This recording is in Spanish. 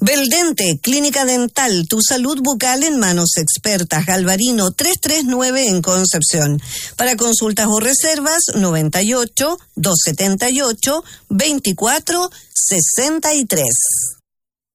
Beldente, Clínica Dental, tu salud bucal en manos expertas. Galvarino 339 en Concepción. Para consultas o reservas, 98 278 24 63.